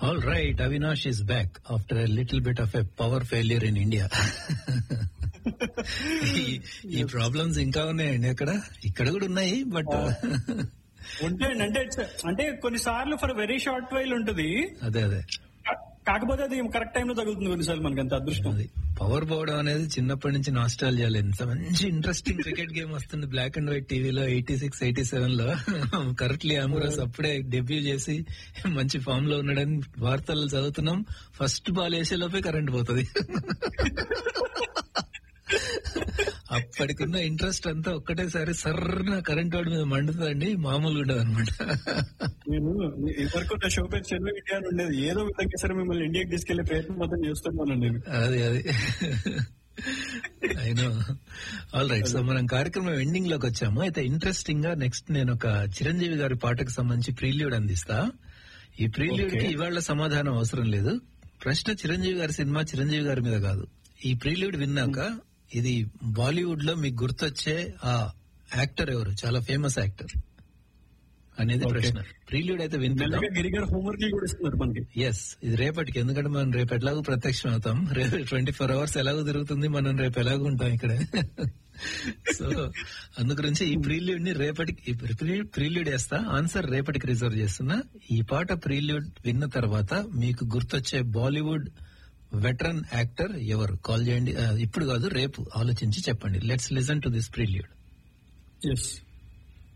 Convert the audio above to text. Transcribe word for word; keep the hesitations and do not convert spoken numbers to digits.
All right, Avinash is back after a little bit of a power failure in India. ఈ ఈ problems ఇంకా ఉన్నాయండి అక్కడ, ఇక్కడ కూడా ఉన్నాయి. బట్ ఉంటాయండి, అంటే అంటే కొన్నిసార్లు ఫర్ వెరీ షార్ట్ వైల్ ఉంటుంది. అదే అదే కాకపోతే అది కరెక్ట్ టైం లో తగులుతుంది కొన్నిసార్లు, మనకి అంత అదృష్టం. అది పవర్ పోవడం అనేది చిన్నప్పటి నుంచి నాస్టాల్జియా. ఎంత మంచి ఇంట్రెస్టింగ్ క్రికెట్ గేమ్ వస్తుంది బ్లాక్ అండ్ వైట్ టీవీలో ఎయిటీ సిక్స్ ఎయిటీ సెవెన్ లో. కరెక్ట్లీ అమూరస్ అప్పుడే డెబ్యూ చేసి మంచి ఫామ్ లో ఉన్నాడని వార్తలు చదువుతున్నాం. ఫస్ట్ బాల్ వేసే లోపే కరెంట్ పోతుంది. అప్పటికున్న ఇంట్రెస్ట్ అంతా ఒక్కటేసారి సర్ర కరెంట్ వాడి మీద మండుతుందండి, మామూలుగా ఉండదు అనమాట. నేను ఎవరికి నా షో పేరు చెల్లు ఇండియా ఉండేది, ఏదో విధంగా సరే మిమ్మల్ని ఇండియాకి తీసుకెళ్లే ప్రయత్నం మొత్తం చేస్తున్నాను నేను. అది అది అయినో. ఆల్ రైట్, సో మనం కార్యక్రమం ఎండింగ్ లోకి వచ్చాము. అయితే ఇంట్రెస్టింగ్ గా నెక్స్ట్ నేను ఒక చిరంజీవి గారి పాటకు సంబంధించి ప్రీల్యూడ్ అందిస్తా. ఈ ప్రీల్యూడ్ కి ఇవాళ సమాధానం అవసరం లేదు. ప్రశ్న చిరంజీవి గారి సినిమా చిరంజీవి గారి మీద కాదు. ఈ ప్రీల్యూడ్ విన్నాక ఇది బాలీవుడ్ లో మీకు గుర్తొచ్చే ఆ యాక్టర్ ఎవరు, చాలా ఫేమస్ యాక్టర్ అనేది ప్రశ్న. ప్రీల్యూడ్ అయితే వినిపిద్దాం. ఎస్, ఇది రేపటికి, ఎందుకంటే మనం రేపు ఎలాగో ప్రత్యక్షం అవుతాం. రేపు ట్వంటీ ఫోర్ అవర్స్ ఎలాగో తిరుగుతుంది, మనం రేపు ఎలాగో ఉంటాం ఇక్కడ. సో అందు గురించి ఈ ప్రీల్యూడ్ ని రేపటికి ప్రీల్యూడ్ వేస్తా, ఆన్సర్ రేపటికి రిజర్వ్ చేస్తున్నా. ఈ పాట ప్రీల్యూడ్ విన్న తర్వాత మీకు గుర్తొచ్చే బాలీవుడ్ వెటరన్ యాక్టర్ ఎవరు, కాల్ చేయండి. ఇప్పుడు కాదు, రేపు ఆలోచించి చెప్పండి. Let's listen to this prelude. Yes.